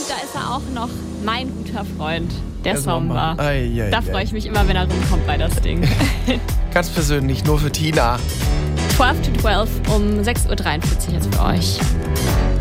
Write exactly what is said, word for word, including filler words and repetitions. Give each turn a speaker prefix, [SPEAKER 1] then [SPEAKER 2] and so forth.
[SPEAKER 1] da ist er auch noch, mein guter Freund, der, der
[SPEAKER 2] Sommer.
[SPEAKER 1] Sommer. Ei, ei, da freue ich mich immer, wenn er rumkommt bei das Ding.
[SPEAKER 2] Ganz persönlich, nur für Tina.
[SPEAKER 1] zwölf to zwölf um sechs Uhr dreiundvierzig jetzt für euch.